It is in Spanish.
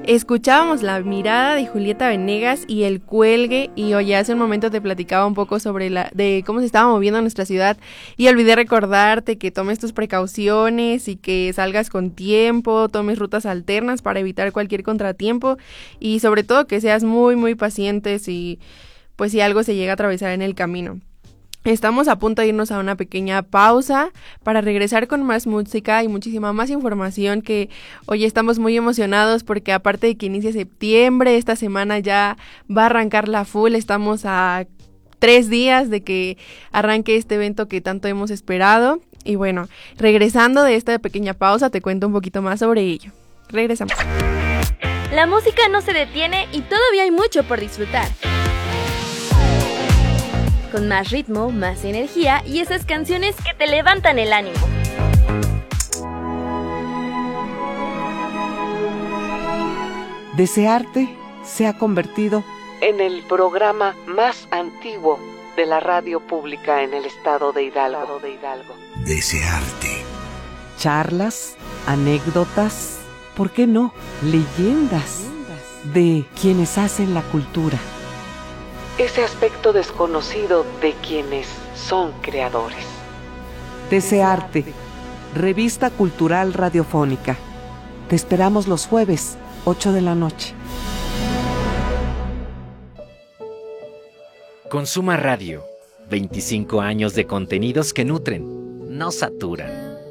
Escuchábamos La Mirada de Julieta Venegas y El Cuelgue, y oye, hace un momento te platicaba un poco sobre de cómo se estaba moviendo nuestra ciudad, y olvidé recordarte que tomes tus precauciones y que salgas con tiempo, tomes rutas alternas para evitar cualquier contratiempo, y sobre todo que seas muy muy paciente si algo se llega a atravesar en el camino. Estamos a punto de irnos a una pequeña pausa para regresar con más música y muchísima más información que hoy estamos muy emocionados porque aparte de que inicia septiembre, esta semana ya va a arrancar la full, estamos a 3 días de que arranque este evento que tanto hemos esperado. Y bueno, regresando de esta pequeña pausa te cuento un poquito más sobre ello. Regresamos. La música no se detiene y todavía hay mucho por disfrutar. Con más ritmo, más energía y esas canciones que te levantan el ánimo. Desearte se ha convertido en el programa más antiguo de la radio pública en el estado de Hidalgo. Desearte. Charlas, anécdotas, ¿por qué no? Leyendas de quienes hacen la cultura. Ese aspecto desconocido de quienes son creadores. Desearte, revista cultural radiofónica. Te esperamos los jueves, 8 de la noche. Consuma Radio. 25 años de contenidos que nutren, no saturan.